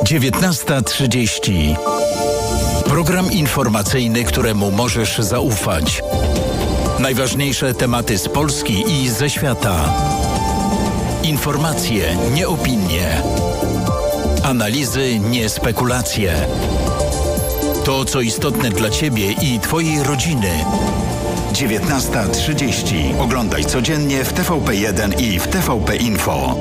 19:30. Program informacyjny, któremu możesz zaufać. Najważniejsze tematy z Polski i ze świata. Informacje, nie opinie. Analizy, nie spekulacje. To, co istotne dla Ciebie i Twojej rodziny. 19:30. Oglądaj codziennie w TVP1 i w TVP Info.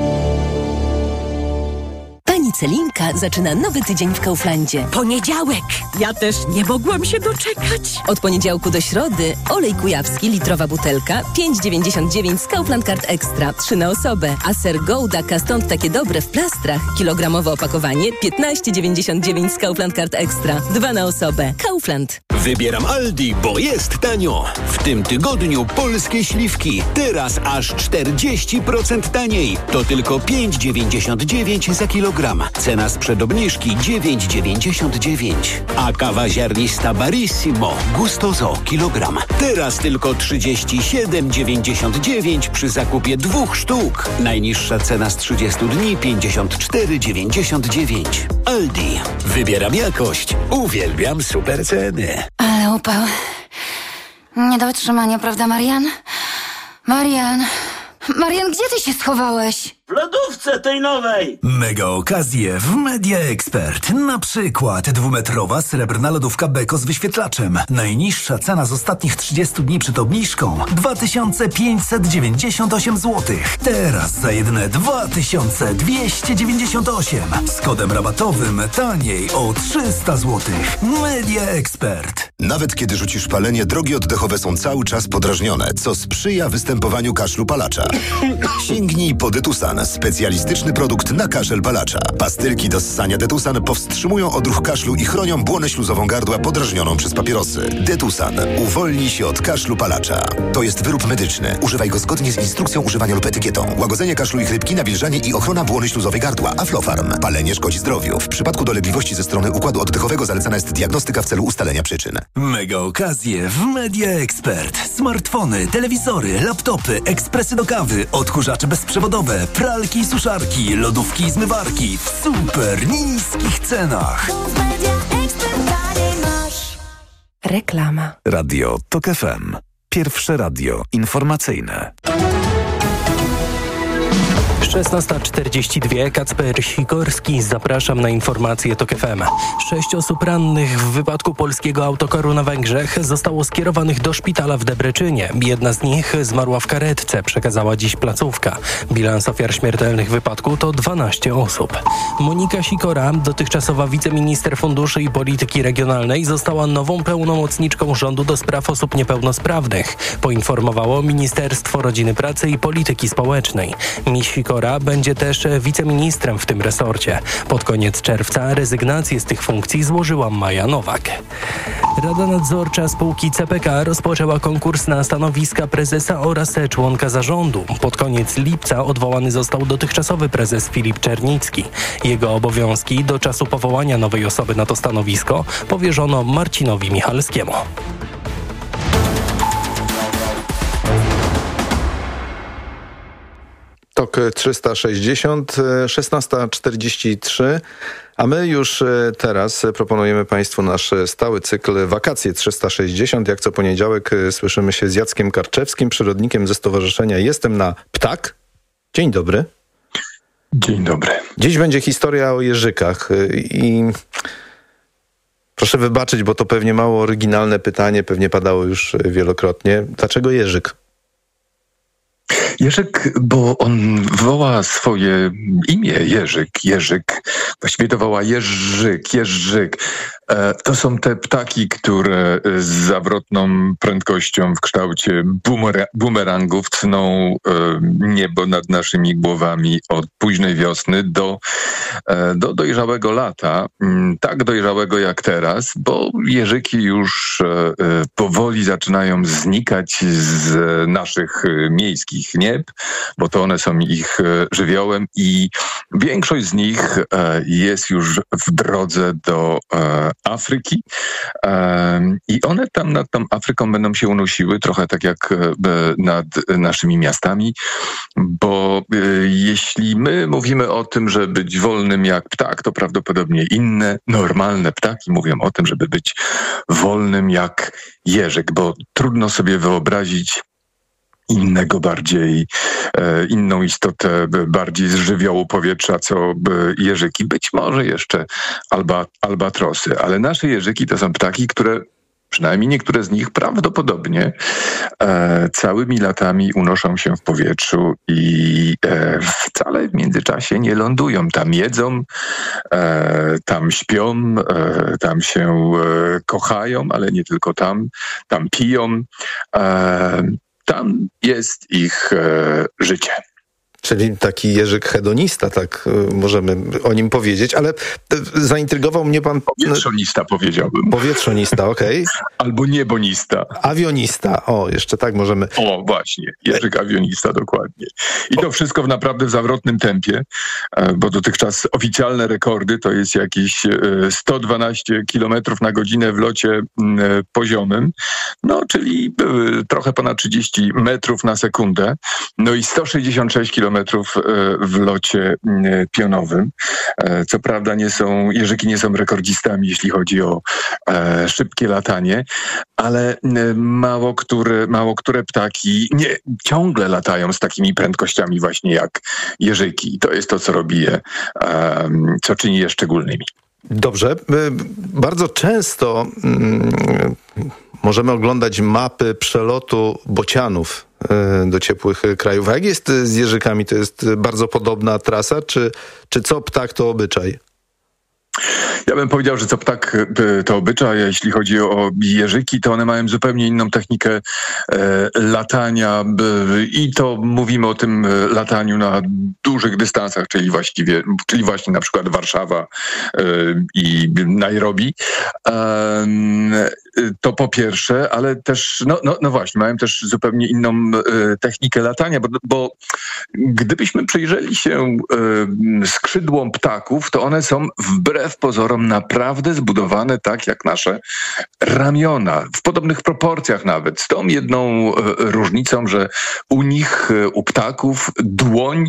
Pani Celinka zaczyna nowy tydzień w Kauflandzie. Poniedziałek! Ja też nie mogłam się doczekać. Od poniedziałku do środy olej kujawski, litrowa butelka, 5,99 z Kaufland Card Extra, 3 na osobę. A ser Gouda Stąd takie dobre w plastrach, kilogramowe opakowanie, 15,99 z Kaufland Card Extra, 2 na osobę. Kaufland. Wybieram Aldi, bo jest tanio. W tym tygodniu polskie śliwki. Teraz aż 40% taniej. To tylko 5,99 za kilogram. Cena sprzed obniżki 9,99. A kawa ziarnista Barissimo Gustoso kilogram. Teraz tylko 37,99 przy zakupie 2 sztuk. Najniższa cena z 30 dni 54,99. Aldi. Wybieram jakość. Uwielbiam super ceny. Ale upał. Nie do wytrzymania, prawda, Marian? Marian, gdzie ty się schowałeś? W lodówce tej nowej! Mega okazje w Media Expert. Na przykład 2-metrowa srebrna lodówka Beko z wyświetlaczem. Najniższa cena z ostatnich 30 dni przed obniżką 2598 zł. Teraz za jedyne 2298. Z kodem rabatowym taniej o 300 zł. Media Expert. Nawet kiedy rzucisz palenie, drogi oddechowe są cały czas podrażnione, co sprzyja występowaniu kaszlu palacza. Sięgnij po Detusan. Specjalistyczny produkt na kaszel palacza. Pastylki do ssania Detusan powstrzymują odruch kaszlu i chronią błonę śluzową gardła podrażnioną przez papierosy. Detusan. Uwolnij się od kaszlu palacza. To jest wyrób medyczny. Używaj go zgodnie z instrukcją używania lub etykietą. Łagodzenie kaszlu i chrypki, nawilżanie i ochrona błony śluzowej gardła. Aflofarm. Palenie szkodzi zdrowiu. W przypadku dolegliwości ze strony układu oddechowego zalecana jest diagnostyka w celu ustalenia przyczyn. Mega okazje w Media Expert. Smartfony, telewizory, laptopy, ekspresy do kawy, odkurzacze bezprzewodowe, pralki i suszarki, lodówki i zmywarki w super niskich cenach. Reklama. Radio TOK FM. Pierwsze radio informacyjne. 16:42. Kacper Sikorski. Zapraszam na informacje TOK FM. 6 osób rannych w wypadku polskiego autokaru na Węgrzech zostało skierowanych do szpitala w Debreczynie. Jedna z nich zmarła w karetce, przekazała dziś placówka. Bilans ofiar śmiertelnych wypadku to 12 osób. Monika Sikora, dotychczasowa wiceminister funduszy i polityki regionalnej, została nową pełnomocniczką rządu do spraw osób niepełnosprawnych, poinformowało Ministerstwo Rodziny, Pracy i Polityki Społecznej. Miss Sikora będzie też wiceministrem w tym resorcie. Pod koniec czerwca rezygnację z tych funkcji złożyła Maja Nowak. Rada Nadzorcza spółki CPK rozpoczęła konkurs na stanowiska prezesa oraz członka zarządu. Pod koniec lipca odwołany został dotychczasowy prezes Filip Czernicki. Jego obowiązki do czasu powołania nowej osoby na to stanowisko powierzono Marcinowi Michalskiemu. TOK 360, 16:43, a my już teraz proponujemy Państwu nasz stały cykl Wakacje 360. Jak co poniedziałek słyszymy się z Jackiem Karczewskim, przyrodnikiem ze Stowarzyszenia Jestem na Ptak. Dzień dobry. Dzień dobry. Dziś będzie historia o jeżykach i proszę wybaczyć, bo to pewnie mało oryginalne pytanie, pewnie padało już wielokrotnie. Dlaczego jeżyk? Jerzyk, bo on woła swoje imię Jerzyk. Właściwie to woła Jerzyk. To są te ptaki, które z zawrotną prędkością w kształcie bumerangów tną niebo nad naszymi głowami od późnej wiosny do dojrzałego lata. Tak dojrzałego jak teraz, bo jeżyki już powoli zaczynają znikać z naszych miejskich nieb, bo to one są ich żywiołem i większość z nich jest już w drodze do Afryki i one tam nad tą Afryką będą się unosiły, trochę tak jak nad naszymi miastami, bo jeśli my mówimy o tym, żeby być wolnym jak ptak, to prawdopodobnie inne normalne ptaki mówią o tym, żeby być wolnym jak jeżyk, bo trudno sobie wyobrazić inną istotę bardziej z żywiołu powietrza, co jeżyki. Być może jeszcze albatrosy, ale nasze jeżyki to są ptaki, które przynajmniej niektóre z nich prawdopodobnie całymi latami unoszą się w powietrzu i wcale w międzyczasie nie lądują. Tam jedzą, tam śpią, tam się kochają, ale nie tylko tam piją. Tam jest ich życie. Czyli taki jeżyk hedonista, tak możemy o nim powiedzieć, ale zaintrygował mnie pan... Powietrzonista powiedziałbym. Powietrzonista, okej. Albo niebonista. Awionista, jeszcze tak możemy... O, właśnie, jeżyk awionista, dokładnie. I to wszystko w naprawdę zawrotnym tempie, bo dotychczas oficjalne rekordy to jest jakieś 112 km na godzinę w locie poziomym, czyli trochę ponad 30 metrów na sekundę, i 166 km w locie pionowym. Co prawda jeżyki nie są rekordzistami, jeśli chodzi o szybkie latanie, ale mało które ptaki ciągle latają z takimi prędkościami właśnie jak jeżyki. I to jest to, co robi je, co czyni je szczególnymi. Dobrze. Bardzo często możemy oglądać mapy przelotu bocianów do ciepłych krajów. A jak jest z jeżykami? To jest bardzo podobna trasa, czy co ptak to obyczaj? Ja bym powiedział, że co ptak to obyczaj, a jeśli chodzi o jeżyki, to one mają zupełnie inną technikę latania i to mówimy o tym lataniu na dużych dystansach, czyli właśnie na przykład Warszawa i Nairobi. To po pierwsze, ale też, właśnie, mają też zupełnie inną technikę latania, bo gdybyśmy przyjrzeli się skrzydłom ptaków, to one są wbrew pozorom naprawdę zbudowane tak jak nasze ramiona, w podobnych proporcjach nawet. Z tą jedną różnicą, że u ptaków dłoń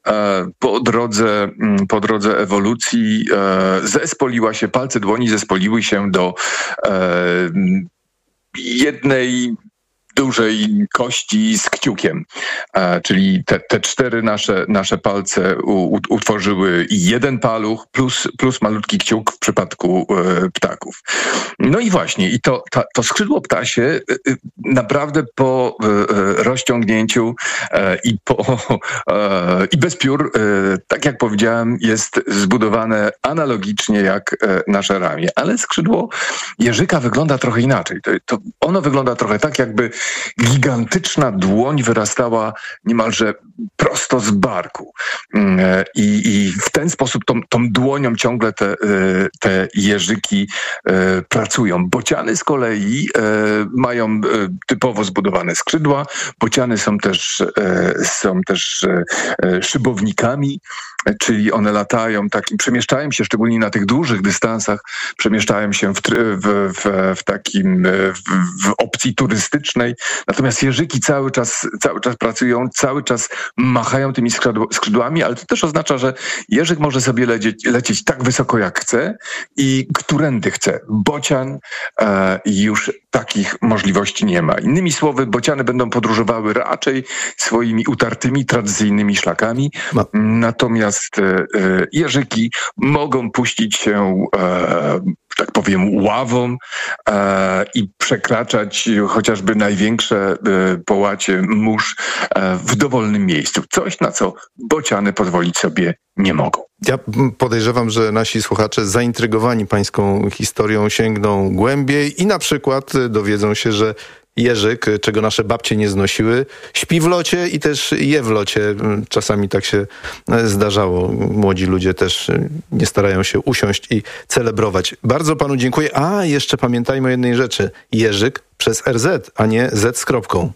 po drodze ewolucji zespoliła się, palce dłoni zespoliły się do jednej dużej kości z kciukiem, czyli te cztery nasze palce utworzyły jeden paluch plus malutki kciuk w przypadku ptaków. No i właśnie, i to skrzydło ptasie naprawdę po rozciągnięciu i bez piór, tak jak powiedziałem, jest zbudowane analogicznie jak nasze ramię, ale skrzydło jeżyka wygląda trochę inaczej. Ono wygląda trochę tak, jakby gigantyczna dłoń wyrastała niemalże prosto z barku. I w ten sposób tą dłonią ciągle te jeżyki pracują. Bociany z kolei mają typowo zbudowane skrzydła. Bociany są też szybownikami, czyli one latają przemieszczają się szczególnie na tych dużych dystansach, przemieszczają się w opcji turystycznej. Natomiast jeżyki cały czas pracują, cały czas machają tymi skrzydłami, ale to też oznacza, że jeżyk może sobie lecieć tak wysoko jak chce i którędy chce. Bocian już takich możliwości nie ma. Innymi słowy, bociany będą podróżowały raczej swoimi utartymi, tradycyjnymi szlakami, natomiast jeżyki mogą puścić się, tak powiem, ławą i przekraczać chociażby największe połacie mórz w dowolnym miejscu. Coś, na co bociany pozwolić sobie nie mogą. Ja podejrzewam, że nasi słuchacze zaintrygowani pańską historią sięgną głębiej i na przykład dowiedzą się, że jeżyk, czego nasze babcie nie znosiły, śpi w locie i też je w locie. Czasami tak się zdarzało. Młodzi ludzie też nie starają się usiąść i celebrować. Bardzo panu dziękuję. A jeszcze pamiętajmy o jednej rzeczy. Jeżyk przez RZ, a nie Z z kropką.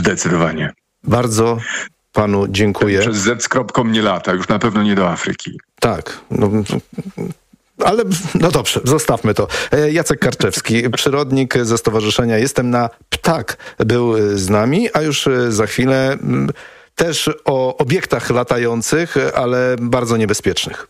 Zdecydowanie. Bardzo panu dziękuję. Przez Z z kropką nie lata, już na pewno nie do Afryki. Tak, ale no dobrze, zostawmy to. Jacek Karczewski, przyrodnik ze Stowarzyszenia Jestem na Ptak, był z nami, a już za chwilę też o obiektach latających, ale bardzo niebezpiecznych.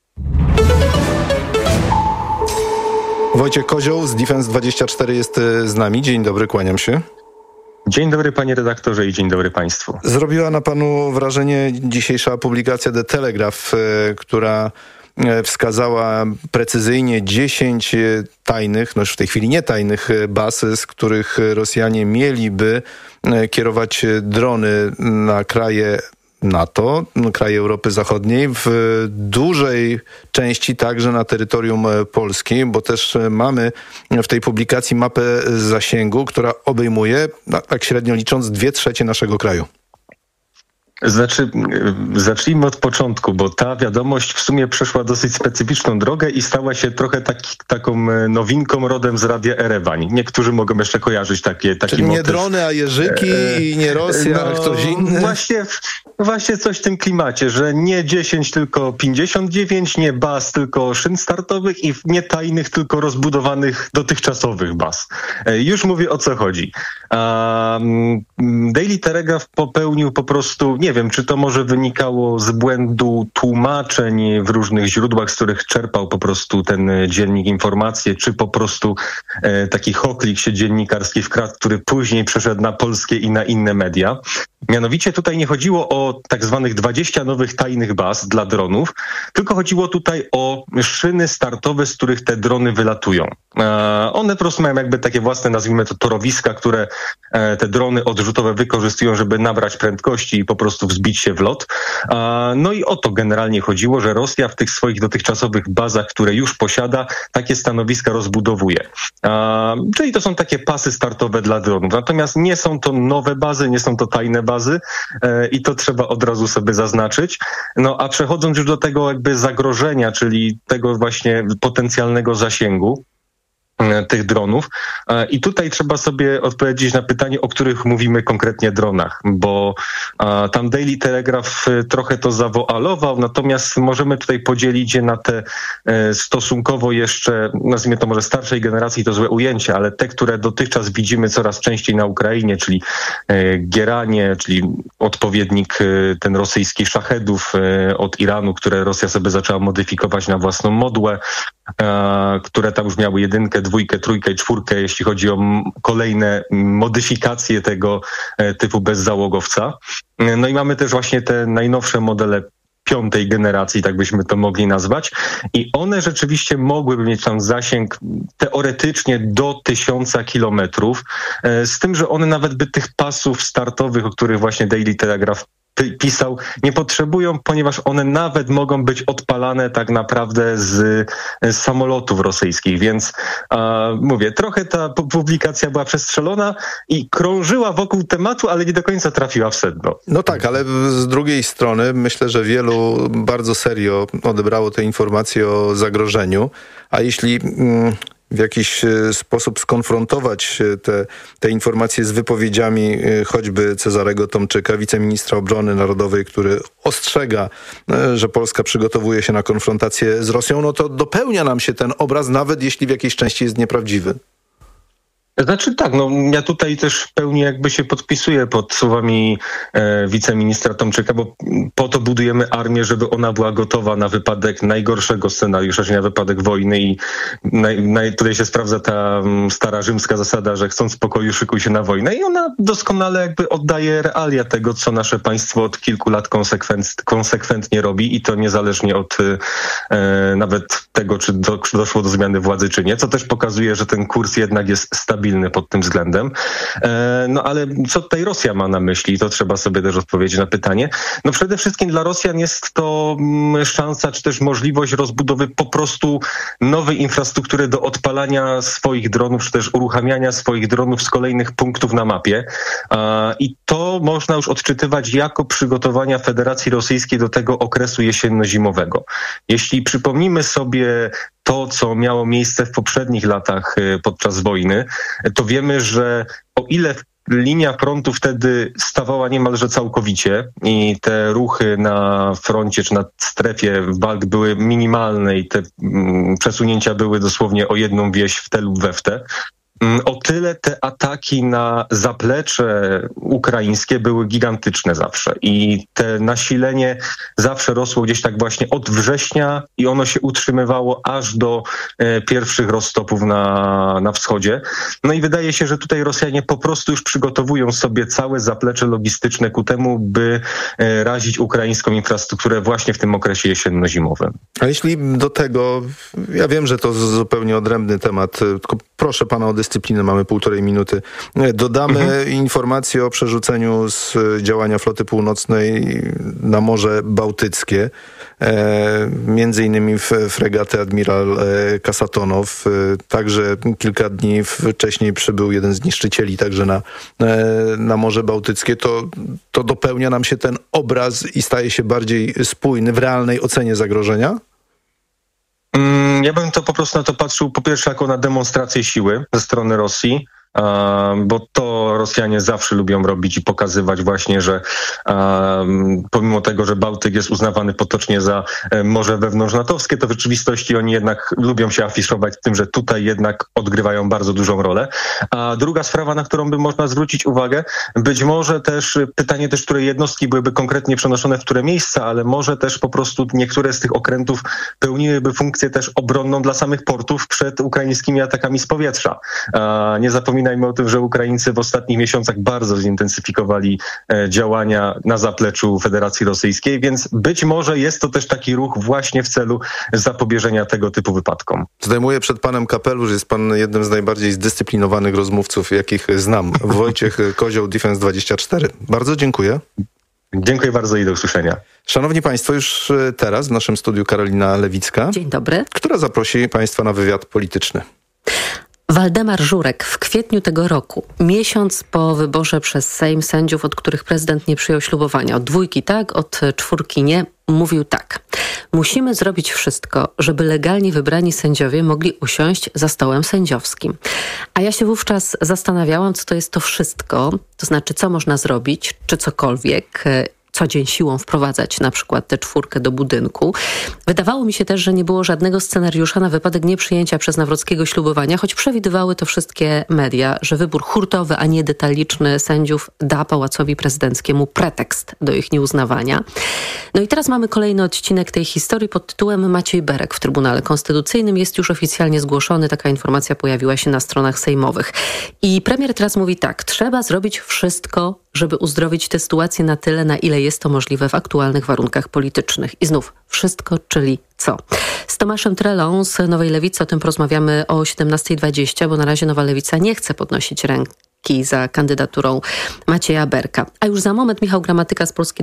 Wojciech Kozioł z Defense24 jest z nami. Dzień dobry, kłaniam się. Dzień dobry panie redaktorze i dzień dobry państwu. Zrobiła na panu wrażenie dzisiejsza publikacja The Telegraph, która wskazała precyzyjnie 10 tajnych, no już w tej chwili nietajnych baz, z których Rosjanie mieliby kierować drony na kraje NATO, kraje Europy Zachodniej, w dużej części także na terytorium Polski, bo też mamy w tej publikacji mapę zasięgu, która obejmuje, tak średnio licząc, 2/3 naszego kraju. Znaczy, zacznijmy od początku, bo ta wiadomość w sumie przeszła dosyć specyficzną drogę i stała się trochę taką nowinką rodem z Radia Erewań. Niektórzy mogą jeszcze kojarzyć taki Czyli motyw. Nie drony, a jeżyki i nie Rosja, a ktoś inny. Właśnie coś w tym klimacie, że nie 10, tylko 59, nie baz, tylko szyn startowych i nie tajnych, tylko rozbudowanych dotychczasowych baz. Już mówię, o co chodzi. Daily Telegraph popełnił po prostu, nie wiem, czy to może wynikało z błędu tłumaczeń w różnych źródłach, z których czerpał po prostu ten dziennik informacje, czy po prostu taki choklik się dziennikarski wkradł, który później przeszedł na polskie i na inne media. Mianowicie tutaj nie chodziło o tak zwanych 20 nowych tajnych baz dla dronów, tylko chodziło tutaj o szyny startowe, z których te drony wylatują. One po prostu mają jakby takie własne, nazwijmy to, torowiska, które te drony odrzutowe wykorzystują, żeby nabrać prędkości i po prostu wzbić się w lot. No i o to generalnie chodziło, że Rosja w tych swoich dotychczasowych bazach, które już posiada, takie stanowiska rozbudowuje. Czyli to są takie pasy startowe dla dronów. Natomiast nie są to nowe bazy, nie są to tajne bazy i to trzeba od razu sobie zaznaczyć. No a przechodząc już do tego jakby zagrożenia, czyli tego właśnie potencjalnego zasięgu tych dronów. I tutaj trzeba sobie odpowiedzieć na pytanie, o których mówimy konkretnie dronach, bo tam Daily Telegraph trochę to zawoalował, natomiast możemy tutaj podzielić je na te stosunkowo jeszcze, nazwijmy to może starszej generacji, to złe ujęcie, ale te, które dotychczas widzimy coraz częściej na Ukrainie, czyli Gieranie, czyli odpowiednik ten rosyjskich szachedów od Iranu, które Rosja sobie zaczęła modyfikować na własną modłę, które tam już miały 1, 2, 3 i 4, jeśli chodzi o kolejne modyfikacje tego typu bezzałogowca. No i mamy też właśnie te najnowsze modele 5. generacji, tak byśmy to mogli nazwać. I one rzeczywiście mogłyby mieć tam zasięg teoretycznie do 1000 kilometrów, z tym, że one nawet by tych pasów startowych, o których właśnie Daily Telegraph pisał, nie potrzebują, ponieważ one nawet mogą być odpalane tak naprawdę z samolotów rosyjskich, więc mówię, trochę ta publikacja była przestrzelona i krążyła wokół tematu, ale nie do końca trafiła w sedno. No tak, ale z drugiej strony myślę, że wielu bardzo serio odebrało te informacje o zagrożeniu, a jeśli w jakiś sposób skonfrontować te informacje z wypowiedziami choćby Cezarego Tomczyka, wiceministra obrony narodowej, który ostrzega, że Polska przygotowuje się na konfrontację z Rosją, no to dopełnia nam się ten obraz, nawet jeśli w jakiejś części jest nieprawdziwy. Znaczy tak, no ja tutaj też w pełni jakby się podpisuję pod słowami wiceministra Tomczyka, bo po to budujemy armię, żeby ona była gotowa na wypadek najgorszego scenariusza, czyli na wypadek wojny i tutaj się sprawdza ta stara rzymska zasada, że chcąc pokoju, szykuj się na wojnę i ona doskonale jakby oddaje realia tego, co nasze państwo od kilku lat konsekwentnie robi i to niezależnie od nawet tego, czy doszło do zmiany władzy, czy nie, co też pokazuje, że ten kurs jednak jest stabilny pod tym względem. No ale co tutaj Rosja ma na myśli? To trzeba sobie też odpowiedzieć na pytanie. No przede wszystkim dla Rosjan jest to szansa, czy też możliwość rozbudowy po prostu nowej infrastruktury do odpalania swoich dronów, czy też uruchamiania swoich dronów z kolejnych punktów na mapie. I to można już odczytywać jako przygotowania Federacji Rosyjskiej do tego okresu jesienno-zimowego. Jeśli przypomnimy sobie to, co miało miejsce w poprzednich latach podczas wojny, to wiemy, że o ile linia frontu wtedy stawała niemalże całkowicie i te ruchy na froncie czy na strefie walk były minimalne i te przesunięcia były dosłownie o jedną wieś w te lub we w te. O tyle te ataki na zaplecze ukraińskie były gigantyczne zawsze i te nasilenie zawsze rosło gdzieś tak właśnie od września i ono się utrzymywało aż do pierwszych roztopów na wschodzie. No i wydaje się, że tutaj Rosjanie po prostu już przygotowują sobie całe zaplecze logistyczne ku temu, by razić ukraińską infrastrukturę właśnie w tym okresie jesienno-zimowym. A jeśli do tego, ja wiem, że to zupełnie odrębny temat, tylko proszę pana o dyscyplinę, mamy 1,5 minuty. Dodamy informację o przerzuceniu z działania floty północnej na Morze Bałtyckie. Między innymi fregaty admiral Kasatonow. Także kilka dni wcześniej przybył jeden z niszczycieli także na Morze Bałtyckie. To dopełnia nam się ten obraz i staje się bardziej spójny w realnej ocenie zagrożenia? Ja bym to po prostu na to patrzył po pierwsze jako na demonstrację siły ze strony Rosji, bo to Rosjanie zawsze lubią robić i pokazywać właśnie, że pomimo tego, że Bałtyk jest uznawany potocznie za morze wewnątrznatowskie, to w rzeczywistości oni jednak lubią się afiszować tym, że tutaj jednak odgrywają bardzo dużą rolę. A druga sprawa, na którą by można zwrócić uwagę, być może też pytanie też, które jednostki byłyby konkretnie przenoszone w które miejsca, ale może też po prostu niektóre z tych okrętów pełniłyby funkcję też obronną dla samych portów przed ukraińskimi atakami z powietrza. Nie zapominajmy o tym, że Ukraińcy w ostatnich miesiącach bardzo zintensyfikowali działania na zapleczu Federacji Rosyjskiej, więc być może jest to też taki ruch właśnie w celu zapobieżenia tego typu wypadkom. Zdejmuję przed panem kapelusz, jest pan jednym z najbardziej zdyscyplinowanych rozmówców, jakich znam. Wojciech Kozioł, Defense24. Bardzo dziękuję. Dziękuję bardzo i do usłyszenia. Szanowni państwo, już teraz w naszym studiu Karolina Lewicka. Dzień dobry. Która zaprosi państwa na wywiad polityczny. Waldemar Żurek w kwietniu tego roku, miesiąc po wyborze przez Sejm sędziów, od których prezydent nie przyjął ślubowania, od 2 tak, od 4 nie, mówił tak. Musimy zrobić wszystko, żeby legalnie wybrani sędziowie mogli usiąść za stołem sędziowskim. A ja się wówczas zastanawiałam, co to jest to wszystko, to znaczy co można zrobić, czy cokolwiek, co dzień siłą wprowadzać na przykład tę 4 do budynku. Wydawało mi się też, że nie było żadnego scenariusza na wypadek nieprzyjęcia przez Nawrockiego ślubowania, choć przewidywały to wszystkie media, że wybór hurtowy, a nie detaliczny sędziów da Pałacowi Prezydenckiemu pretekst do ich nieuznawania. No i teraz mamy kolejny odcinek tej historii pod tytułem Maciej Berek w Trybunale Konstytucyjnym. Jest już oficjalnie zgłoszony, taka informacja pojawiła się na stronach sejmowych. I premier teraz mówi tak, trzeba zrobić wszystko, żeby uzdrowić tę sytuację na tyle, na ile jest to możliwe w aktualnych warunkach politycznych. I znów wszystko, czyli co? Z Tomaszem Trelą z Nowej Lewicy o tym porozmawiamy o 17:20, bo na razie Nowa Lewica nie chce podnosić ręki za kandydaturą Macieja Berka. A już za moment Michał Gramatyka z Polski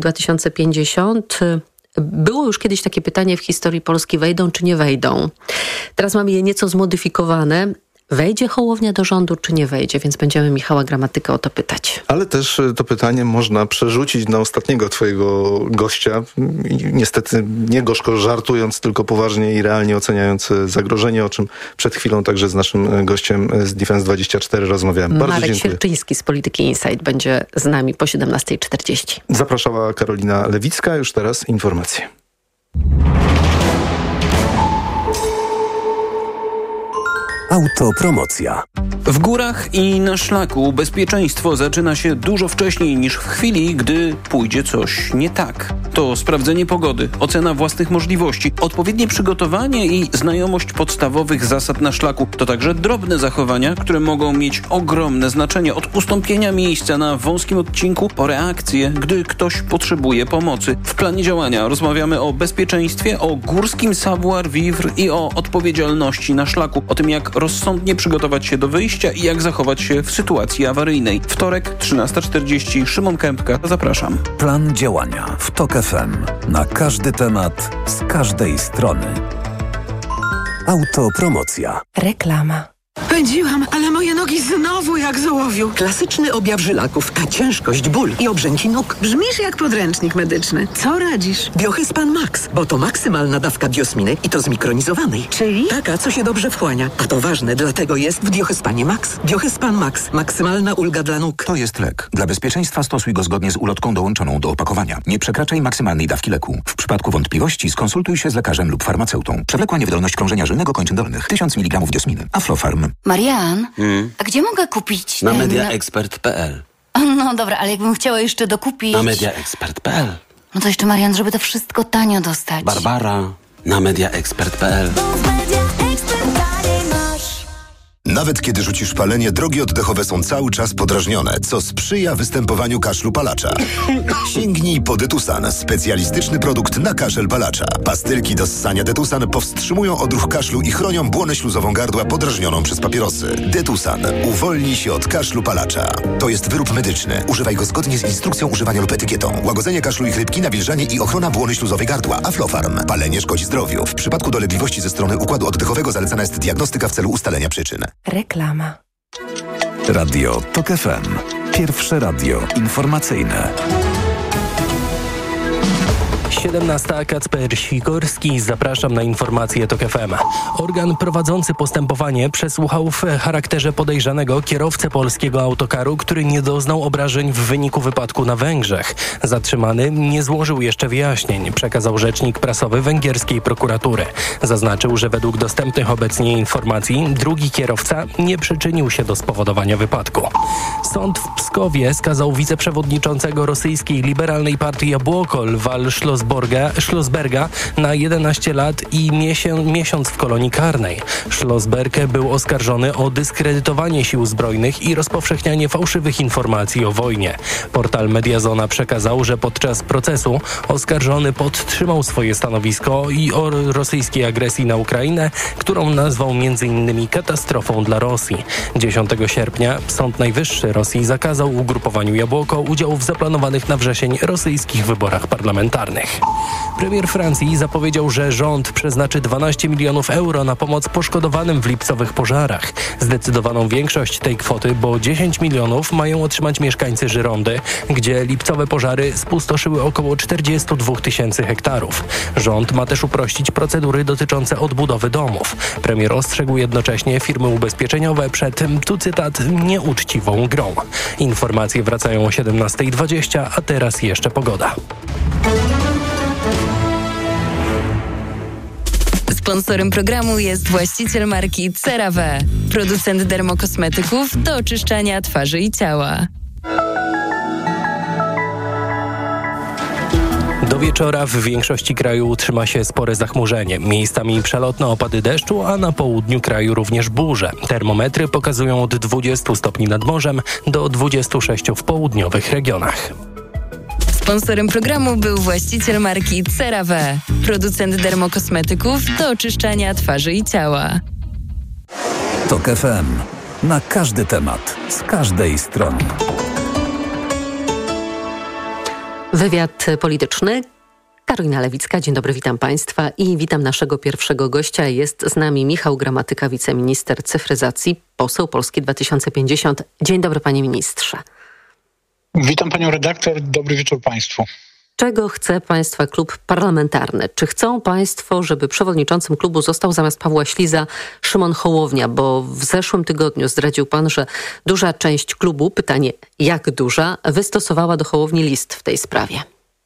2050. Było już kiedyś takie pytanie w historii Polski, wejdą czy nie wejdą? Teraz mamy je nieco zmodyfikowane. Wejdzie Hołownia do rządu, czy nie wejdzie? Więc będziemy Michała Gramatyka o to pytać. Ale też to pytanie można przerzucić na ostatniego twojego gościa. Niestety nie gorzko żartując, tylko poważnie i realnie oceniając zagrożenie, o czym przed chwilą także z naszym gościem z Defense24 rozmawiałem. Bardzo Marek dziękuję. Świerczyński z Polityki Insight będzie z nami po 17:40. Zapraszała Karolina Lewicka. Już teraz informacje. Autopromocja. W górach i na szlaku bezpieczeństwo zaczyna się dużo wcześniej niż w chwili, gdy pójdzie coś nie tak. To sprawdzenie pogody, ocena własnych możliwości, odpowiednie przygotowanie i znajomość podstawowych zasad na szlaku. To także drobne zachowania, które mogą mieć ogromne znaczenie. Od ustąpienia miejsca na wąskim odcinku po reakcję, gdy ktoś potrzebuje pomocy. W planie działania rozmawiamy o bezpieczeństwie, o górskim savoir-vivre i o odpowiedzialności na szlaku. O tym, jak rozsądnie przygotować się do wyjścia i jak zachować się w sytuacji awaryjnej. Wtorek, 13:40. Szymon Kępka. Zapraszam. Plan działania w TOK FM. Na każdy temat, z każdej strony. Autopromocja. Reklama. Pędziłam, ale moje nogi znowu jak z ołowiu. Klasyczny objaw żylaków, a ciężkość, ból i obrzęki nóg. Brzmisz jak podręcznik medyczny. Co radzisz? Biohyspan Max, bo to maksymalna dawka biosminy i to zmikronizowanej. Czyli? Taka, co się dobrze wchłania. A to ważne, dlatego jest w Biohyspanie Max. Biohyspan Max. Maksymalna ulga dla nóg. To jest lek. Dla bezpieczeństwa stosuj go zgodnie z ulotką dołączoną do opakowania. Nie przekraczaj maksymalnej dawki leku. W przypadku wątpliwości skonsultuj się z lekarzem lub farmaceutą. Przewlekła niewydolność krążenia żylnego kończyn dolnych. 1000 mg diosminy. Aflofarm. Marian, a gdzie mogę kupić Na mediaexpert.pl. No dobra, ale jakbym chciała jeszcze dokupić... Na mediaexpert.pl. No to jeszcze, Marian, żeby to wszystko tanio dostać. Barbara, na mediaexpert.pl. Nawet kiedy rzucisz palenie, drogi oddechowe są cały czas podrażnione, co sprzyja występowaniu kaszlu palacza. Sięgnij po Detusan, specjalistyczny produkt na kaszel palacza. Pastylki do ssania Detusan powstrzymują odruch kaszlu i chronią błonę śluzową gardła podrażnioną przez papierosy. Detusan uwolni się od kaszlu palacza. To jest wyrób medyczny. Używaj go zgodnie z instrukcją używania lub etykietą. Łagodzenie kaszlu i chrypki, nawilżanie i ochrona błony śluzowej gardła. Aflofarm. Palenie szkodzi zdrowiu. W przypadku dolegliwości ze strony układu oddechowego zalecana jest diagnostyka w celu ustalenia przyczyn. Reklama. Radio TOK FM. Pierwsze radio informacyjne. 17. Kacper Sikorski. Zapraszam na informacje TOK FM. Organ prowadzący postępowanie przesłuchał w charakterze podejrzanego kierowcę polskiego autokaru, który nie doznał obrażeń w wyniku wypadku na Węgrzech. Zatrzymany nie złożył jeszcze wyjaśnień, przekazał rzecznik prasowy węgierskiej prokuratury. Zaznaczył, że według dostępnych obecnie informacji drugi kierowca nie przyczynił się do spowodowania wypadku. Sąd w Pskowie skazał wiceprzewodniczącego rosyjskiej liberalnej partii Jabłoko Lwa Schlossberga na 11 lat i miesiąc w kolonii karnej. Schlossberg był oskarżony o dyskredytowanie sił zbrojnych i rozpowszechnianie fałszywych informacji o wojnie. Portal Mediazona przekazał, że podczas procesu oskarżony podtrzymał swoje stanowisko i o rosyjskiej agresji na Ukrainę, którą nazwał m.in. katastrofą dla Rosji. 10 sierpnia Sąd Najwyższy Rosji zakazał ugrupowaniu Jabłoko udziału w zaplanowanych na wrzesień rosyjskich wyborach parlamentarnych. Premier Francji zapowiedział, że rząd przeznaczy 12 milionów euro na pomoc poszkodowanym w lipcowych pożarach. Zdecydowaną większość tej kwoty, bo 10 milionów mają otrzymać mieszkańcy Girondy, gdzie lipcowe pożary spustoszyły około 42 tysięcy hektarów. Rząd ma też uprościć procedury dotyczące odbudowy domów. Premier ostrzegł jednocześnie firmy ubezpieczeniowe przed, tu cytat, nieuczciwą grą. Informacje wracają o 17:20, a teraz jeszcze pogoda. Sponsorem programu jest właściciel marki CeraVe, producent dermokosmetyków do oczyszczania twarzy i ciała. Do wieczora w większości kraju utrzyma się spore zachmurzenie. Miejscami przelotne opady deszczu, a na południu kraju również burze. Termometry pokazują od 20 stopni nad morzem do 26 w południowych regionach. Sponsorem programu był właściciel marki CeraVe, producent dermokosmetyków do oczyszczania twarzy i ciała. TOK FM. Na każdy temat, z każdej strony. Wywiad polityczny. Karolina Lewicka, dzień dobry, witam Państwa i witam naszego pierwszego gościa. Jest z nami Michał Gramatyka, wiceminister cyfryzacji, poseł Polski 2050. Dzień dobry, panie ministrze. Witam panią redaktor, dobry wieczór państwu. Czego chce państwa klub parlamentarny? Czy chcą państwo, żeby przewodniczącym klubu został zamiast Pawła Śliza Szymon Hołownia? Bo w zeszłym tygodniu zdradził pan, że duża część klubu, pytanie jak duża, wystosowała do Hołowni list w tej sprawie.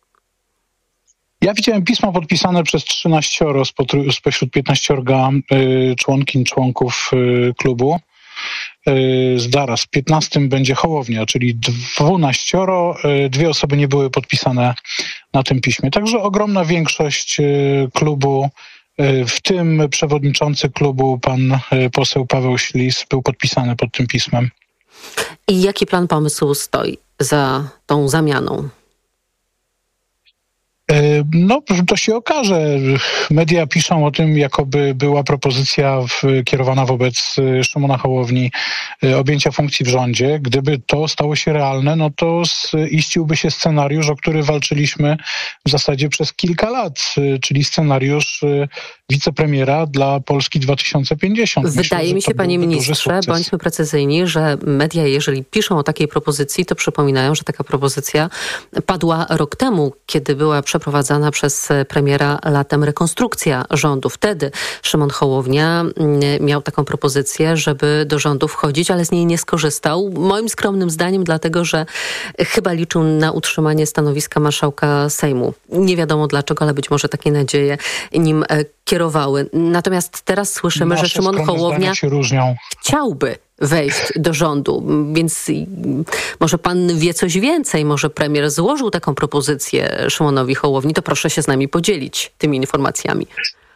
Ja widziałem pismo podpisane przez 13 spośród 15 członkiń, członków klubu. Zaraz, 15 będzie Hołownia, czyli 12. Dwie osoby nie były podpisane na tym piśmie. Także ogromna większość klubu, w tym przewodniczący klubu, pan poseł Paweł Ślis, był podpisany pod tym pismem. I jaki plan pomysłu stoi za tą zamianą? No, to się okaże. Media piszą o tym, jakoby była propozycja kierowana wobec Szymona Hołowni objęcia funkcji w rządzie. Gdyby to stało się realne, no to iściłby się scenariusz, o który walczyliśmy w zasadzie przez kilka lat, czyli scenariusz wicepremiera dla Polski 2050. Wydaje mi się, panie ministrze, bądźmy precyzyjni, że media, jeżeli piszą o takiej propozycji, to przypominają, że taka propozycja padła rok temu, kiedy była przeprowadzana przez premiera latem rekonstrukcja rządu. Wtedy Szymon Hołownia miał taką propozycję, żeby do rządu wchodzić, ale z niej nie skorzystał. Moim skromnym zdaniem dlatego, że chyba liczył na utrzymanie stanowiska marszałka Sejmu. Nie wiadomo dlaczego, ale być może takie nadzieje nim kierowały. Natomiast teraz słyszymy, że Szymon Hołownia chciałby wejść do rządu, więc może pan wie coś więcej, może premier złożył taką propozycję Szymonowi Hołowni, to proszę się z nami podzielić tymi informacjami.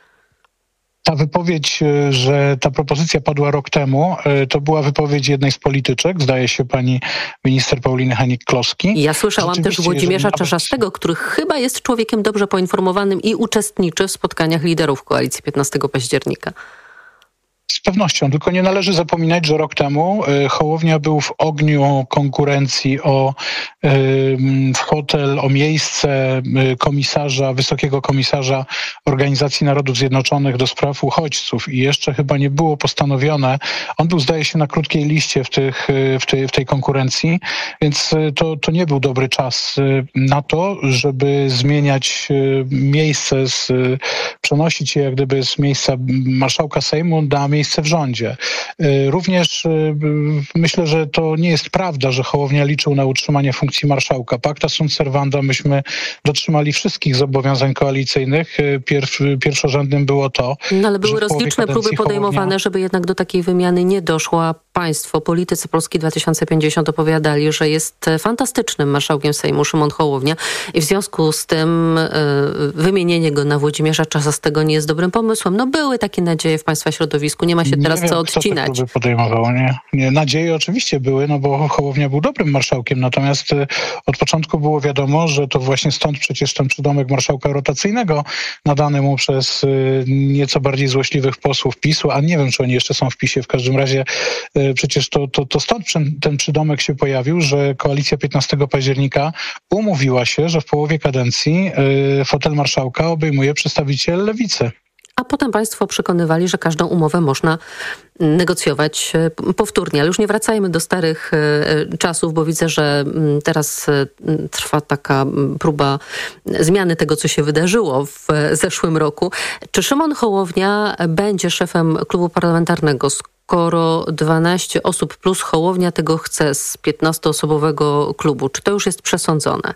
Ta wypowiedź, że ta propozycja padła rok temu, to była wypowiedź jednej z polityczek, zdaje się pani minister Pauliny Hennig-Kloski. Ja słyszałam też Włodzimierza Czarzastego, który chyba jest człowiekiem dobrze poinformowanym i uczestniczy w spotkaniach liderów koalicji 15 października. Z pewnością, tylko nie należy zapominać, że rok temu Hołownia był w ogniu konkurencji o hotel, o miejsce wysokiego komisarza Organizacji Narodów Zjednoczonych do spraw uchodźców i jeszcze chyba nie było postanowione. On był, zdaje się, na krótkiej liście w tej konkurencji, więc to nie był dobry czas na to, żeby zmieniać miejsce, przenosić je jak gdyby z miejsca marszałka Sejmu na miejsce w rządzie. Również myślę, że to nie jest prawda, że Hołownia liczył na utrzymanie funkcji marszałka. Pacta sunt servanda, myśmy dotrzymali wszystkich zobowiązań koalicyjnych. Pierwszorzędnym było to, no ale były rozliczne próby podejmowane, żeby jednak do takiej wymiany nie doszło, a państwo, politycy Polski 2050 opowiadali, że jest fantastycznym marszałkiem Sejmu Szymon Hołownia i w związku z tym wymienienie go na Włodzimierza Czarzastego nie jest dobrym pomysłem. No były takie nadzieje w państwa środowisku, nie ma się teraz co odcinać. Kto te próby podejmował, nie. Nadzieje oczywiście były, no bo Hołownia był dobrym marszałkiem, natomiast od początku było wiadomo, że to właśnie stąd przecież ten przydomek marszałka rotacyjnego nadany mu przez nieco bardziej złośliwych posłów PiS-u, a nie wiem, czy oni jeszcze są w PiS-ie, w każdym razie przecież to stąd ten przydomek się pojawił, że koalicja 15 października umówiła się, że w połowie kadencji fotel marszałka obejmuje przedstawiciel Lewicy. A potem państwo przekonywali, że każdą umowę można negocjować powtórnie. Ale już nie wracajmy do starych czasów, bo widzę, że teraz trwa taka próba zmiany tego, co się wydarzyło w zeszłym roku. Czy Szymon Hołownia będzie szefem klubu parlamentarnego, skoro 12 osób plus Hołownia tego chce z 15-osobowego klubu? Czy to już jest przesądzone?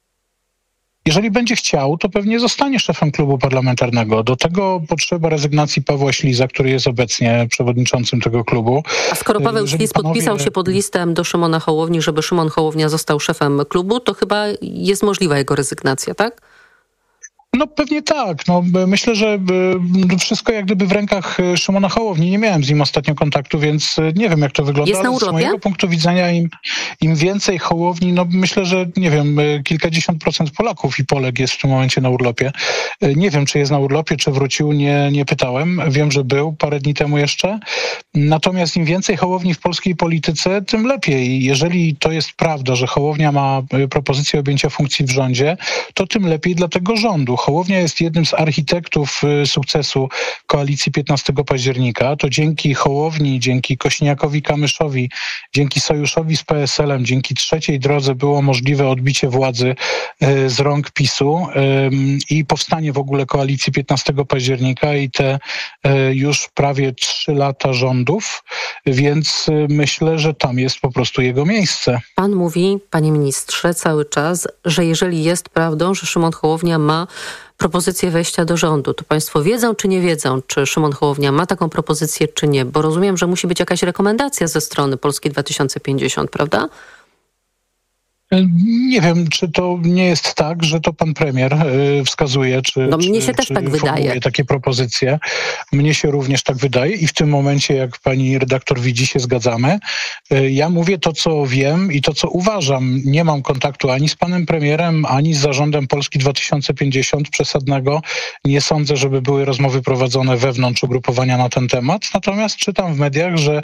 Jeżeli będzie chciał, to pewnie zostanie szefem klubu parlamentarnego. Do tego potrzeba rezygnacji Pawła Śliza, który jest obecnie przewodniczącym tego klubu. A skoro Paweł Śliz podpisał się pod listem do Szymona Hołowni, żeby Szymon Hołownia został szefem klubu, to chyba jest możliwa jego rezygnacja, tak? No pewnie tak. No, myślę, że wszystko jak gdyby w rękach Szymona Hołowni. Nie miałem z nim ostatnio kontaktu, więc nie wiem, jak to wygląda. Jest na urlopie? Z mojego punktu widzenia im więcej Hołowni, no myślę, że nie wiem, kilkadziesiąt procent Polaków i Polek jest w tym momencie na urlopie. Nie wiem, czy jest na urlopie, czy wrócił, nie pytałem. Wiem, że był parę dni temu jeszcze. Natomiast im więcej Hołowni w polskiej polityce, tym lepiej. Jeżeli to jest prawda, że Hołownia ma propozycję objęcia funkcji w rządzie, to tym lepiej dla tego rządu. Hołownia jest jednym z architektów sukcesu koalicji 15 października. To dzięki Hołowni, dzięki Kośniakowi-Kamyszowi, dzięki sojuszowi z PSL-em, dzięki trzeciej drodze było możliwe odbicie władzy z rąk PiS-u i powstanie w ogóle koalicji 15 października i te już prawie 3 lata rządów, więc myślę, że tam jest po prostu jego miejsce. Pan mówi, panie ministrze, cały czas, że jeżeli jest prawdą, że Szymon Hołownia ma propozycję wejścia do rządu, to państwo wiedzą czy nie wiedzą, czy Szymon Hołownia ma taką propozycję, czy nie? Bo rozumiem, że musi być jakaś rekomendacja ze strony Polski 2050, prawda? Nie wiem, czy to nie jest tak, że to pan premier wskazuje, czy mnie się też tak wydaje. Takie propozycje. Mnie się również tak wydaje i w tym momencie, jak pani redaktor widzi, się zgadzamy. Ja mówię to, co wiem i to, co uważam. Nie mam kontaktu ani z panem premierem, ani z zarządem Polski 2050 przesadnego. Nie sądzę, żeby były rozmowy prowadzone wewnątrz ugrupowania na ten temat. Natomiast czytam w mediach, że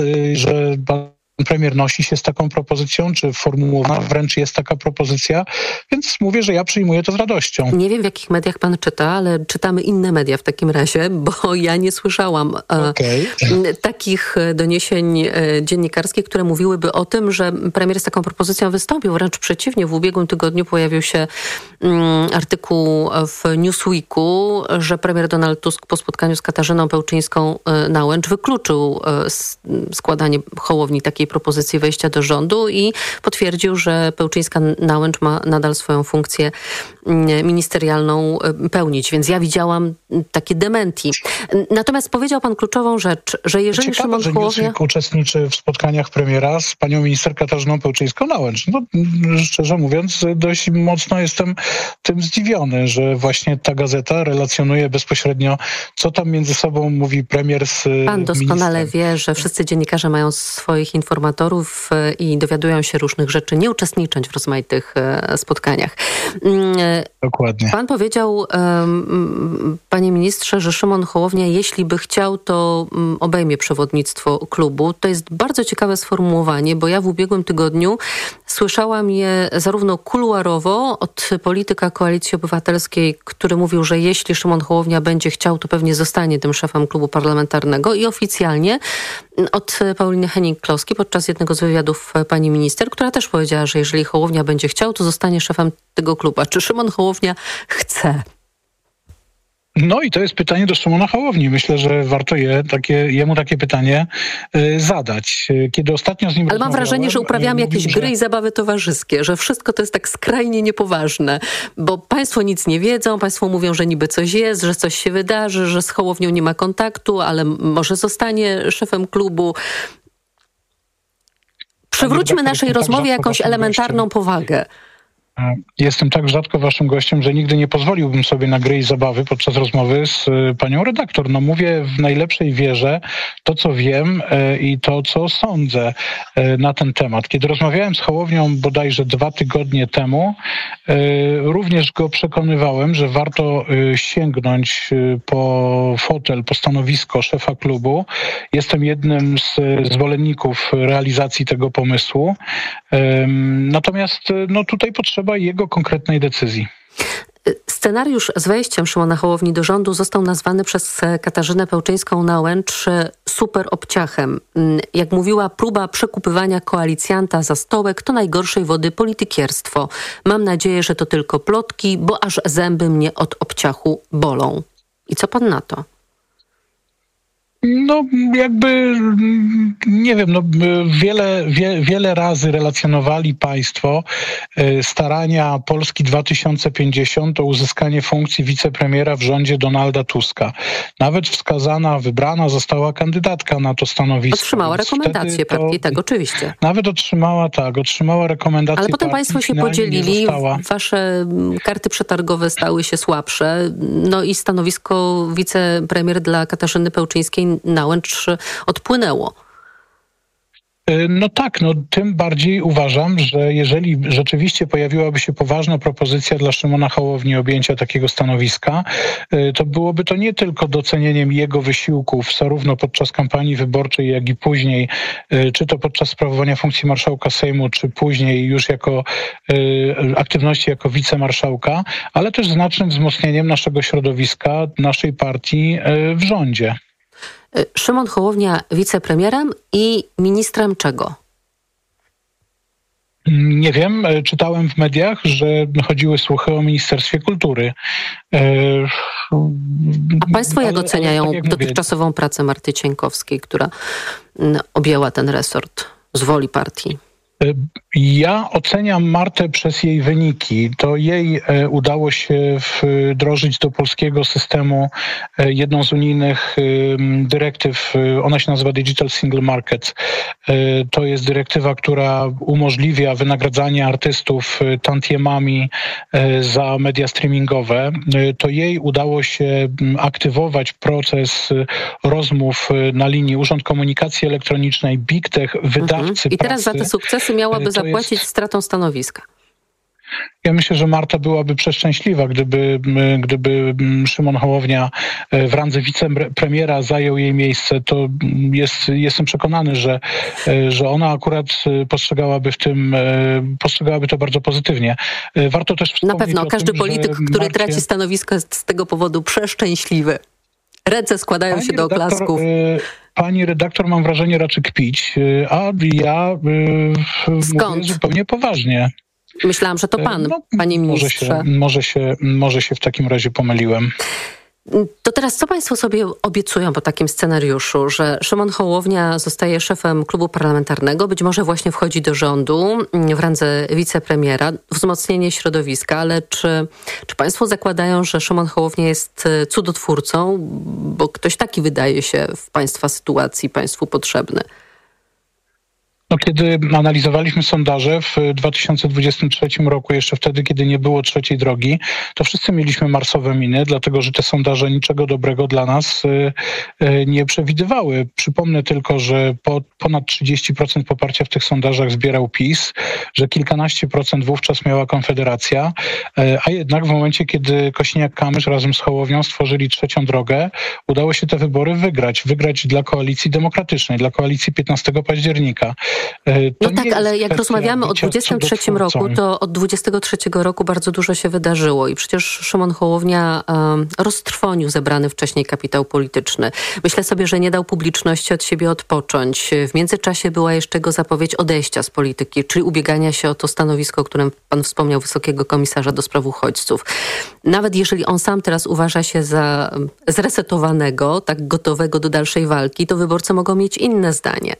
premier nosi się z taką propozycją, czy formułowana wręcz jest taka propozycja, więc mówię, że ja przyjmuję to z radością. Nie wiem, w jakich mediach pan czyta, ale czytamy inne media w takim razie, bo ja nie słyszałam takich doniesień dziennikarskich, które mówiłyby o tym, że premier z taką propozycją wystąpił. Wręcz przeciwnie, w ubiegłym tygodniu pojawił się artykuł w Newsweeku, że premier Donald Tusk po spotkaniu z Katarzyną Pełczyńską-Nałęcz wykluczył składanie Hołowni takiej propozycji wejścia do rządu i potwierdził, że Pełczyńska-Nałęcz ma nadal swoją funkcję ministerialną pełnić. Więc ja widziałam takie dementi. Natomiast powiedział pan kluczową rzecz, że jeżeli Szymon Hołownia... Newsweek uczestniczy w spotkaniach premiera z panią minister Katarzyną Pełczyńską-Nałęcz. No, szczerze mówiąc, dość mocno jestem tym zdziwiony, że właśnie ta gazeta relacjonuje bezpośrednio, co tam między sobą mówi premier z Pan doskonale wie, że wszyscy dziennikarze mają swoich informatorów i dowiadują się różnych rzeczy, nie uczestnicząc w rozmaitych spotkaniach. Dokładnie. Pan powiedział, panie ministrze, że Szymon Hołownia, jeśli by chciał, to obejmie przewodnictwo klubu. To jest bardzo ciekawe sformułowanie, bo ja w ubiegłym tygodniu słyszałam je zarówno kuluarowo od polityka Koalicji Obywatelskiej, który mówił, że jeśli Szymon Hołownia będzie chciał, to pewnie zostanie tym szefem klubu parlamentarnego, i oficjalnie od Pauliny Hennig-Kloski podczas jednego z wywiadów pani minister, która też powiedziała, że jeżeli Hołownia będzie chciał, to zostanie szefem tego klubu. A czy Szymon Hołownia chce? No i to jest pytanie do Szymona Hołowni. Myślę, że warto jemu takie pytanie zadać. Kiedy ostatnio z nim rozmawiałem... Ale mam wrażenie, że uprawiamy jakieś gry i zabawy towarzyskie, że wszystko to jest tak skrajnie niepoważne, bo państwo nic nie wiedzą, państwo mówią, że niby coś jest, że coś się wydarzy, że z Hołownią nie ma kontaktu, ale może zostanie szefem klubu. Przywróćmy naszej rozmowie jakąś elementarną powagę. Jestem tak rzadko waszym gościem, że nigdy nie pozwoliłbym sobie na gry i zabawy podczas rozmowy z panią redaktor. No mówię w najlepszej wierze to, co wiem i to, co sądzę na ten temat. Kiedy rozmawiałem z Hołownią bodajże 2 tygodnie temu, również go przekonywałem, że warto sięgnąć po fotel, po stanowisko szefa klubu. Jestem jednym z zwolenników realizacji tego pomysłu. Natomiast no tutaj potrzeba jego konkretnej decyzji. Scenariusz z wejściem Szymona Hołowni do rządu został nazwany przez Katarzynę Pełczyńską-Nałęcz super obciachem. Jak mówiła, próba przekupywania koalicjanta za stołek to najgorszej wody politykierstwo. Mam nadzieję, że to tylko plotki, bo aż zęby mnie od obciachu bolą. I co pan na to? No jakby, nie wiem, no wiele razy relacjonowali państwo starania Polski 2050 o uzyskanie funkcji wicepremiera w rządzie Donalda Tuska. Nawet wybrana została kandydatka na to stanowisko. Otrzymała rekomendację partii, tak, oczywiście. Nawet otrzymała rekomendację. Ale potem państwo się podzielili, wasze karty przetargowe stały się słabsze, no i stanowisko wicepremier dla Katarzyny Pełczyńskiej-Nałęcz odpłynęło. No tak, tym bardziej uważam, że jeżeli rzeczywiście pojawiłaby się poważna propozycja dla Szymona Hołowni objęcia takiego stanowiska, to byłoby to nie tylko docenieniem jego wysiłków, zarówno podczas kampanii wyborczej, jak i później, czy to podczas sprawowania funkcji marszałka Sejmu, czy później już jako aktywności jako wicemarszałka, ale też znacznym wzmocnieniem naszego środowiska, naszej partii w rządzie. Szymon Hołownia wicepremierem i ministrem czego? Nie wiem. Czytałem w mediach, że chodziły słuchy o Ministerstwie Kultury. A państwo jak oceniają dotychczasową pracę Marty Cieńkowskiej, która objęła ten resort z woli partii? Ja oceniam Martę przez jej wyniki. To jej udało się wdrożyć do polskiego systemu jedną z unijnych dyrektyw. Ona się nazywa Digital Single Market. To jest dyrektywa, która umożliwia wynagradzanie artystów tantiemami za media streamingowe. To jej udało się aktywować proces rozmów na linii Urząd Komunikacji Elektronicznej, Big Tech, wydawcy I teraz pracy. za te sukcesy miałaby zapłacić stratą stanowiska. Ja myślę, że Marta byłaby przeszczęśliwa, gdyby Szymon Hołownia w randze wicepremiera zajął jej miejsce. To jestem przekonany, że ona akurat postrzegałaby to bardzo pozytywnie. Warto też wspomnieć Na pewno, każdy polityk, który Marcie... traci stanowisko, jest z tego powodu przeszczęśliwy. Ręce składają się do oklasków. Pani redaktor, mam wrażenie, raczy kpić, a ja mówię zupełnie poważnie. Myślałam, że to pan, panie ministrze. Może się w takim razie pomyliłem. To teraz co państwo sobie obiecują po takim scenariuszu, że Szymon Hołownia zostaje szefem klubu parlamentarnego, być może właśnie wchodzi do rządu w randze wicepremiera, wzmocnienie środowiska, ale czy państwo zakładają, że Szymon Hołownia jest cudotwórcą, bo ktoś taki wydaje się w państwa sytuacji państwu potrzebny? Kiedy analizowaliśmy sondaże w 2023 roku, jeszcze wtedy, kiedy nie było trzeciej drogi, to wszyscy mieliśmy marsowe miny, dlatego że te sondaże niczego dobrego dla nas nie przewidywały. Przypomnę tylko, że ponad 30% poparcia w tych sondażach zbierał PiS, że kilkanaście procent wówczas miała Konfederacja, a jednak w momencie, kiedy Kosiniak-Kamysz razem z Hołownią stworzyli trzecią drogę, udało się te wybory wygrać dla Koalicji Demokratycznej, dla Koalicji 15 października. No tak, ale jak rozmawiamy o 23 roku, to od 23 roku bardzo dużo się wydarzyło i przecież Szymon Hołownia roztrwonił zebrany wcześniej kapitał polityczny. Myślę sobie, że nie dał publiczności od siebie odpocząć. W międzyczasie była jeszcze jego zapowiedź odejścia z polityki, czyli ubiegania się o to stanowisko, o którym pan wspomniał, Wysokiego Komisarza do Spraw Uchodźców. Nawet jeżeli on sam teraz uważa się za zresetowanego, tak gotowego do dalszej walki, to wyborcy mogą mieć inne zdanie.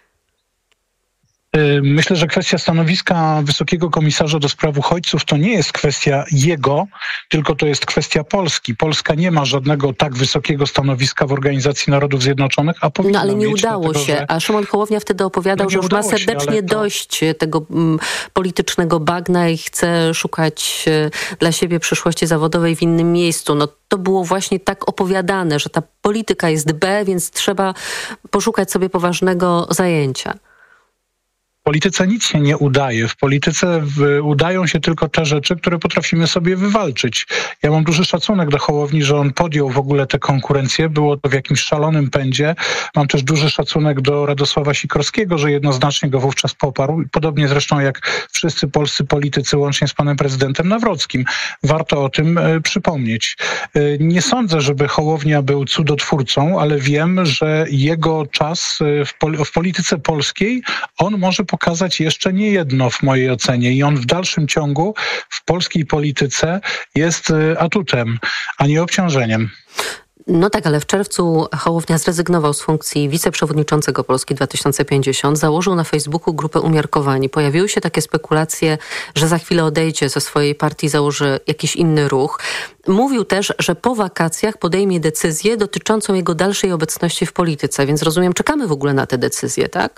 Myślę, że kwestia stanowiska Wysokiego Komisarza do Spraw Uchodźców to nie jest kwestia jego, tylko to jest kwestia Polski. Polska nie ma żadnego tak wysokiego stanowiska w Organizacji Narodów Zjednoczonych, a powinna ale nie mieć, udało dlatego, się. A Szymon Hołownia wtedy opowiadał, że już ma serdecznie dość tego politycznego bagna i chce szukać dla siebie przyszłości zawodowej w innym miejscu. No to było właśnie tak opowiadane, że ta polityka jest B, więc trzeba poszukać sobie poważnego zajęcia. W polityce nic się nie udaje. W polityce udają się tylko te rzeczy, które potrafimy sobie wywalczyć. Ja mam duży szacunek do Hołowni, że on podjął w ogóle tę konkurencję. Było to w jakimś szalonym pędzie. Mam też duży szacunek do Radosława Sikorskiego, że jednoznacznie go wówczas poparł. Podobnie zresztą jak wszyscy polscy politycy, łącznie z panem prezydentem Nawrockim. Warto o tym przypomnieć. Nie sądzę, żeby Hołownia był cudotwórcą, ale wiem, że jego czas w polityce polskiej, on może pokazać jeszcze nie jedno w mojej ocenie i on w dalszym ciągu w polskiej polityce jest atutem, a nie obciążeniem. No tak, ale w czerwcu Hołownia zrezygnował z funkcji wiceprzewodniczącego Polski 2050. Założył na Facebooku grupę Umiarkowani. Pojawiły się takie spekulacje, że za chwilę odejdzie ze swojej partii, założy jakiś inny ruch. Mówił też, że po wakacjach podejmie decyzję dotyczącą jego dalszej obecności w polityce, więc rozumiem, czekamy w ogóle na te decyzje, tak?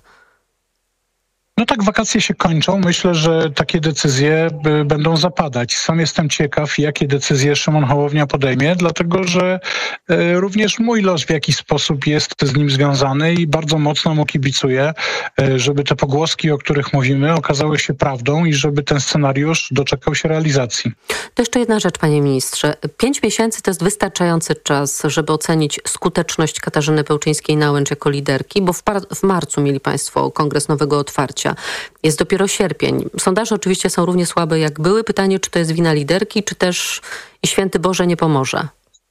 No tak, wakacje się kończą. Myślę, że takie decyzje będą zapadać. Sam jestem ciekaw, jakie decyzje Szymon Hołownia podejmie, dlatego że również mój los w jakiś sposób jest z nim związany i bardzo mocno mu kibicuję, żeby te pogłoski, o których mówimy, okazały się prawdą i żeby ten scenariusz doczekał się realizacji. To jeszcze jedna rzecz, panie ministrze. 5 miesięcy to jest wystarczający czas, żeby ocenić skuteczność Katarzyny Pełczyńskiej-Nałęcz jako liderki, bo w marcu mieli państwo kongres nowego otwarcia. Jest dopiero sierpień. Sondaże oczywiście są równie słabe jak były. Pytanie, czy to jest wina liderki, czy też i święty Boże nie pomoże?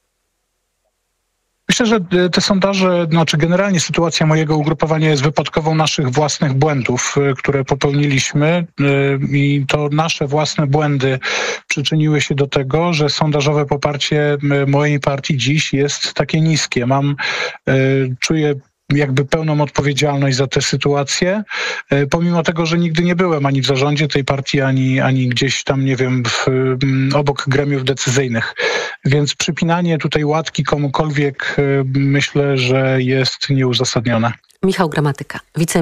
Myślę, że te sondaże, generalnie sytuacja mojego ugrupowania jest wypadkową naszych własnych błędów, które popełniliśmy i to nasze własne błędy przyczyniły się do tego, że sondażowe poparcie mojej partii dziś jest takie niskie. Czuję jakby pełną odpowiedzialność za tę sytuację, pomimo tego, że nigdy nie byłem ani w zarządzie tej partii, ani gdzieś tam, nie wiem, obok gremiów decyzyjnych. Więc przypinanie tutaj łatki komukolwiek, myślę, że jest nieuzasadnione. Michał Gramatyka,